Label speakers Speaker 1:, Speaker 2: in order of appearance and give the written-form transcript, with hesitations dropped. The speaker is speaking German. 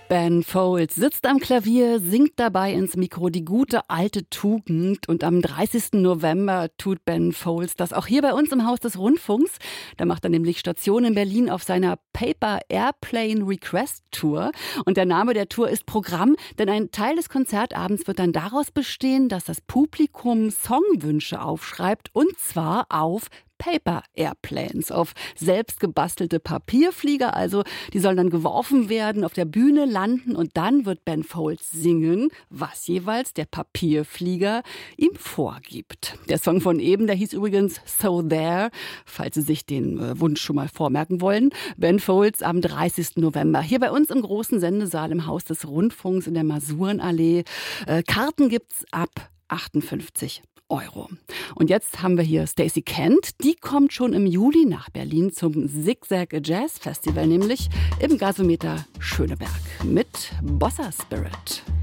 Speaker 1: Ben Folds sitzt am Klavier, singt dabei ins Mikro die gute alte Tugend. Und am 30. November tut Ben Folds das auch hier bei uns im Haus des Rundfunks. Da macht er nämlich Station in Berlin auf seiner Paper Airplane Request Tour. Und der Name der Tour ist Programm, denn ein Teil des Konzertabends wird dann daraus bestehen, dass das Publikum Songwünsche aufschreibt, und zwar auf Paper Airplanes, auf selbst gebastelte Papierflieger. Also die sollen dann geworfen werden, auf der Bühne landen, und dann wird Ben Folds singen, was jeweils der Papierflieger ihm vorgibt. Der Song von eben, der hieß übrigens So There, falls Sie sich den Wunsch schon mal vormerken wollen. Ben Folds am 30. November hier bei uns im großen Sendesaal im Haus des Rundfunks in der Masurenallee. Karten gibt's ab 58 €. Und jetzt haben wir hier Stacey Kent. Die kommt schon im Juli nach Berlin zum Zigzag Jazz Festival, nämlich im Gasometer Schöneberg mit Bossa Spirit.